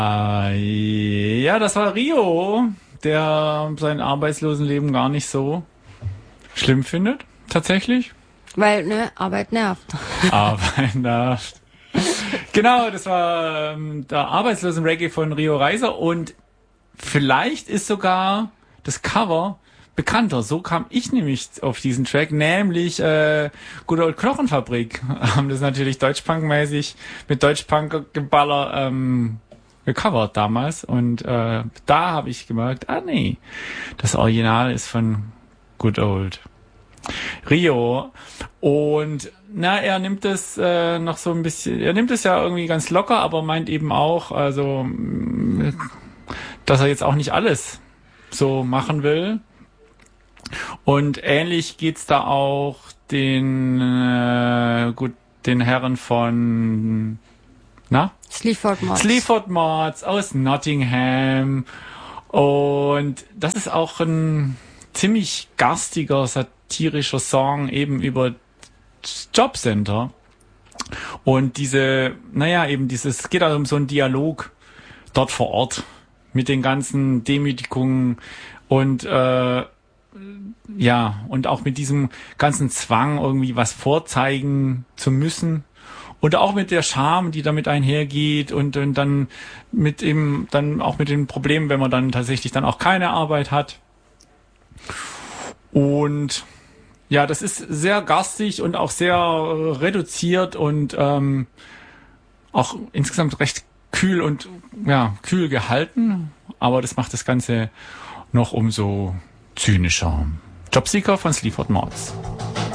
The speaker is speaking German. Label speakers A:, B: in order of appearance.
A: Ja, das war Rio, der sein Arbeitslosenleben gar nicht so schlimm findet, tatsächlich.
B: Weil, ne, Arbeit nervt.
A: Arbeit nervt. Genau, das war der Arbeitslosen-Reggae von Rio Reiser und vielleicht ist sogar das Cover bekannter. So kam ich nämlich auf diesen Track, nämlich Good Old Knochenfabrik haben das natürlich Deutschpunk-mäßig mit Deutschpunk-Geballer gecovert damals und da habe ich gemerkt, nee, das Original ist von Good Old Rio und er nimmt es noch so ein bisschen, er nimmt es ja irgendwie ganz locker, aber meint eben auch, also dass er jetzt auch nicht alles so machen will. Und ähnlich geht's da auch den Herren von Sleaford Mods aus Nottingham. Und das ist auch ein ziemlich garstiger, satirischer Song eben über Jobcenter. Und es geht also um so einen Dialog dort vor Ort mit den ganzen Demütigungen und und auch mit diesem ganzen Zwang, irgendwie was vorzeigen zu müssen. Und auch mit der Scham, die damit einhergeht und dann auch mit den Problemen, wenn man dann tatsächlich dann auch keine Arbeit hat. Und ja, das ist sehr garstig und auch sehr reduziert und auch insgesamt recht kühl gehalten. Aber das macht das Ganze noch umso zynischer. Jobseeker von Sleaford Mods.